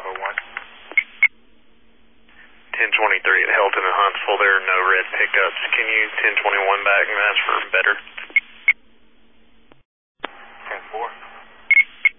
501. 1023 at Helton and Huntsville. There are no red pickups. Can you 1021 back and ask for better?